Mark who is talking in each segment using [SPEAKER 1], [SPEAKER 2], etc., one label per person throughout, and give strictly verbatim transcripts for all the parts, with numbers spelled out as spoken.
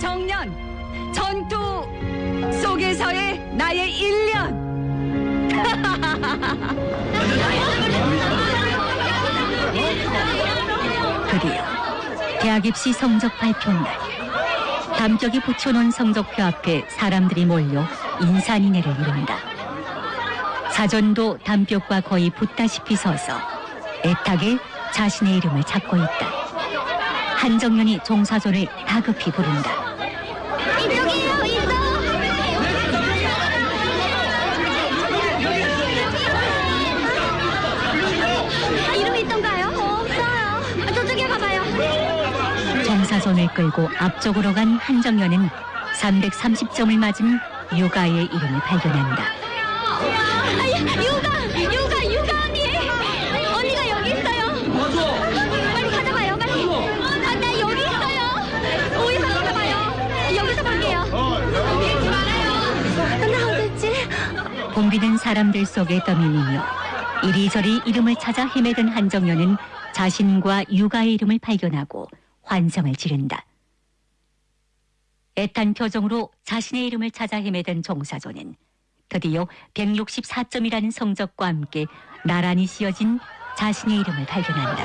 [SPEAKER 1] 정년, 전투 속에서의 나의 일 년.
[SPEAKER 2] 드디어 대학 입시 성적 발표 날, 담격이 붙여놓은 성적표 앞에 사람들이 몰려 인산인해를 이룬다. 사전도 담격과 거의 붙다시피 서서 애타게 자신의 이름을 찾고 있다. 한정연이 종사전을 다급히 부른다.
[SPEAKER 3] 이쪽이에요, 있어. 이름 있던가요? 없어요. 저쪽에 가봐요.
[SPEAKER 2] 종사전을 끌고 앞쪽으로 간 한정연은 삼백삼십 점을 맞은 유가의 이름을 발견한다.
[SPEAKER 3] 아, 유가, 유가, 유가 언니. 언니가 여기 있어요. 빨리 찾아봐요, 빨리. 아, 나 여기 있어요. 오이서 찾아봐요. 여기서 볼게요. 밀지 말아요. 나 어딨지?
[SPEAKER 2] 붐비는 사람들 속에 떠밀리며 이리저리 이름을 찾아 헤매던 한정연은 자신과 유가의 이름을 발견하고 환성을 지른다. 애탄 표정으로 자신의 이름을 찾아 헤매던 종사조는 드디어 백육십사 점이라는 성적과 함께 나란히 씌어진 자신의 이름을 발견한다.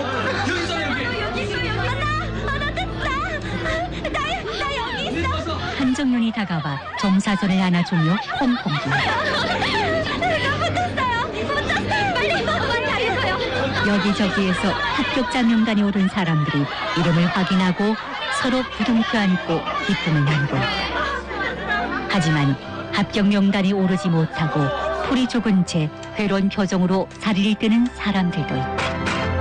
[SPEAKER 2] 한정연이 다가와 종사조를 안아주며 펑펑 운다. 여기저기에서 합격자 명단에 오른 사람들이 이름을 확인하고 서로 부둥켜 안고 기쁨을 나누고 있다. 하지만 합격 명단에 오르지 못하고 풀이 죽은 채 괴로운 표정으로 자리를 뜨는 사람들도 있다.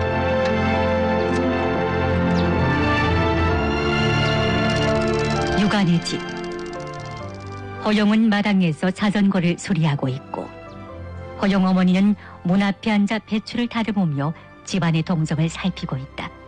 [SPEAKER 2] 유간의 집. 허영은 마당에서 자전거를 수리하고 있고 허영 어머니는 문 앞에 앉아 배추를 다듬으며 집안의 동정을 살피고 있다.